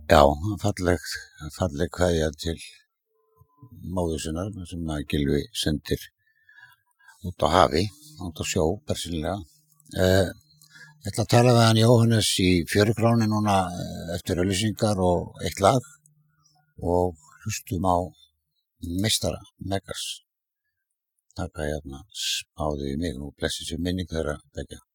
Já, falleg kveðja til móður sinnar sem að Gylfi sendir út á hafi, út á sjó, persónulega. Ég ætla að tala við hann Jóhannes í Fjörukrónu núna eftir auglýsingar og eitt lag og hlustum á meistara, Megas. Taka hérna smáðu í mig og blessi sér minning þeirra begja.